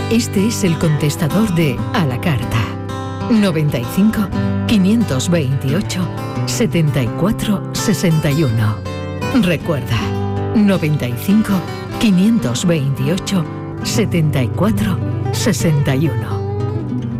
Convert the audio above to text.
Este es el contestador de A la Carta. 95 528 74 61. Recuerda, 95 528 74 61.